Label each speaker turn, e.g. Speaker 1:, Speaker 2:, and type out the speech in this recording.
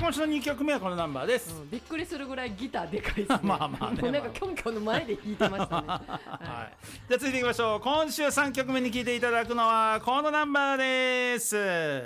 Speaker 1: 今週の2曲目はこのナンバーです、
Speaker 2: びっくりするぐらいギターでかいですね
Speaker 1: まあまあね、
Speaker 2: もうなんかキョンキョンの前で弾いてましたね、
Speaker 1: はい、じゃあ続いていきましょう。今週3曲目に聴いていただくのはこのナンバーです。